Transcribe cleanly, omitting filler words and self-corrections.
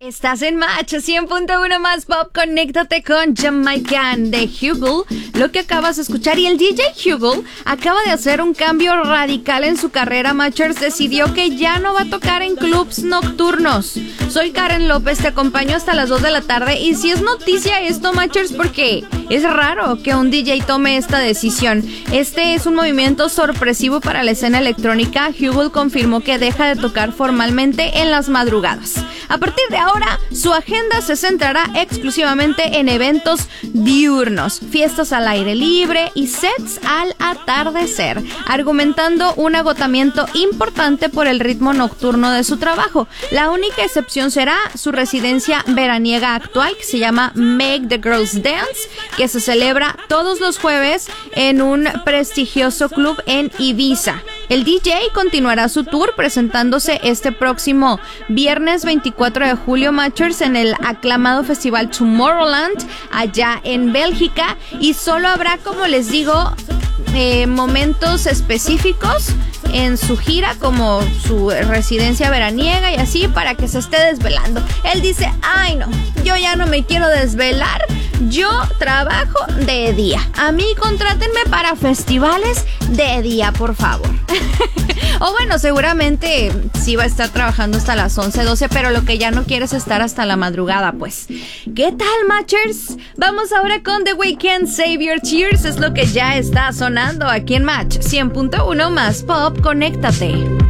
Estás en Match 100.1 más pop. Conéctate con Jamaican de Hugel, lo que acabas de escuchar. Y el DJ Hugel acaba de hacer un cambio radical en su carrera. Matchers decidió que ya no va a tocar en clubs nocturnos. Soy Karen López, te acompaño hasta las 2 de la tarde. Y si es noticia esto, Matchers, porque es raro que un DJ tome esta decisión. Este es un movimiento sorpresivo para la escena electrónica. Hugel confirmó que deja de tocar formalmente en las madrugadas. A partir de ahora, su agenda se centrará exclusivamente en eventos diurnos, fiestas al aire libre y sets al atardecer, argumentando un agotamiento importante por el ritmo nocturno de su trabajo. La única excepción será su residencia veraniega actual, que se llama Make the Girls Dance, que se celebra todos los jueves en un prestigioso club en Ibiza. El DJ continuará su tour presentándose este próximo viernes 24 de julio, Matchers, en el aclamado festival Tomorrowland, allá en Bélgica, y solo habrá, como les digo, momentos específicos en su gira, como su residencia veraniega y así, para que se esté desvelando. Él dice, ay no, yo ya no me quiero desvelar, yo trabajo de día. A mí contrátenme para festivales de día, por favor. O bueno, seguramente sí va a estar trabajando hasta las 11, 12, pero lo que ya no quiere es estar hasta la madrugada, pues. ¿Qué tal, Matchers? Vamos ahora con The Weeknd, Save Your Tears, es lo que ya está sonando aquí en Match 100.1 más pop. Conéctate.